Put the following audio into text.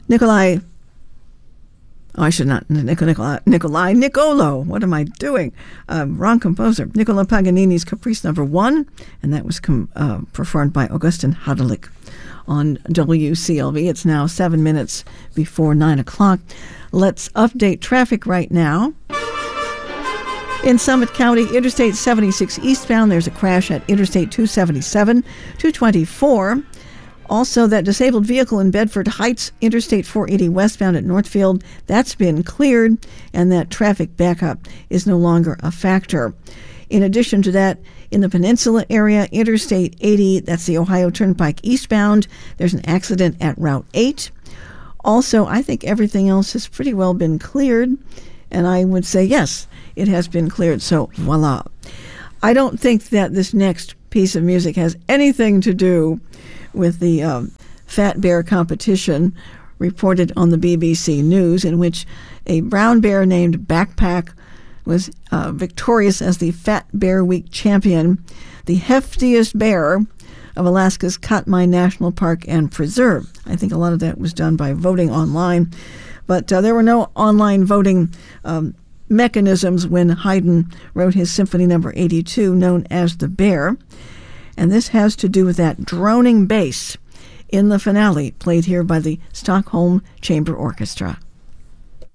Nikolai. Oh, I should not. Nicolo. What am I doing? Wrong composer. Niccolo Paganini's Caprice No. 1, and that was performed by Augustin Hadelich on WCLV. It's now 7 minutes before 9 o'clock. Let's update traffic right now. In Summit County, Interstate 76 eastbound, there's a crash at Interstate 277, 224. Also, that disabled vehicle in Bedford Heights, Interstate 480 westbound at Northfield, that's been cleared, and that traffic backup is no longer a factor. In addition to that, in the Peninsula area, Interstate 80, that's the Ohio Turnpike eastbound, there's an accident at Route 8. Also, I think everything else has pretty well been cleared, and I would say yes, it has been cleared, so voila. I don't think that this next piece of music has anything to do with the Fat Bear competition reported on the BBC News, in which a brown bear named Backpack was victorious as the Fat Bear Week champion, the heftiest bear of Alaska's Katmai National Park and Preserve. I think a lot of that was done by voting online, but there were no online voting mechanisms when Haydn wrote his Symphony No. 82, known as The Bear. And this has to do with that droning bass in the finale, played here by the Stockholm Chamber Orchestra.